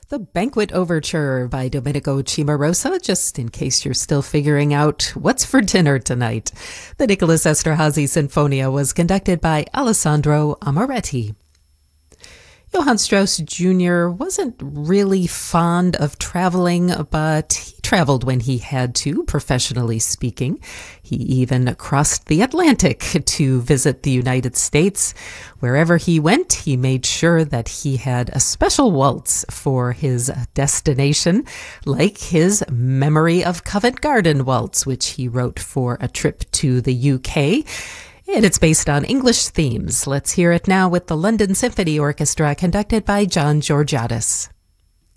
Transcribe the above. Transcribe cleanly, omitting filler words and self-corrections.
The Banquet Overture by Domenico Cimarosa, just in case you're still figuring out what's for dinner tonight. The Nicholas Esterhazy Sinfonia was conducted by Alessandro Amoretti. Johann Strauss Jr. wasn't really fond of traveling, but he traveled when he had to, professionally speaking. He even crossed the Atlantic to visit the United States. Wherever he went, he made sure that he had a special waltz for his destination, like his Memory of Covent Garden waltz, which he wrote for a trip to the UK. And it's based on English themes. Let's hear it now with the London Symphony Orchestra, conducted by John Georgiadis.